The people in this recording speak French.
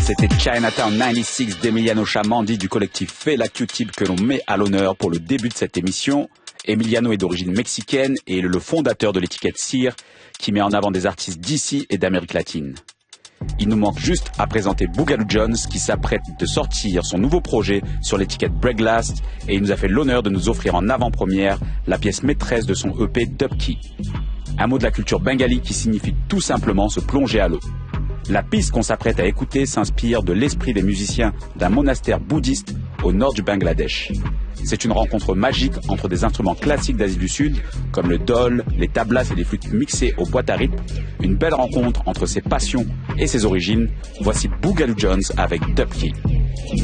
C'était Chinatown 96 d'Emiliano Chamandi du collectif Fela Q-Tip que l'on met à l'honneur pour le début de cette émission. Emiliano est d'origine mexicaine et est le fondateur de l'étiquette Cire qui met en avant des artistes d'ici et d'Amérique latine. Il nous manque juste à présenter Boogaloo Jones qui s'apprête de sortir son nouveau projet sur l'étiquette Breaklast et il nous a fait l'honneur de nous offrir en avant-première la pièce maîtresse de son EP Dubkey. Un mot de la culture bengali qui signifie tout simplement se plonger à l'eau. La piste qu'on s'apprête à écouter s'inspire de l'esprit des musiciens d'un monastère bouddhiste au nord du Bangladesh. C'est une rencontre magique entre des instruments classiques d'Asie du Sud, comme le dhol, les tablas et les flûtes mixées aux boîtes à rythme. Une belle rencontre entre ses passions et ses origines. Voici Boogaloo Jones avec Dubkey.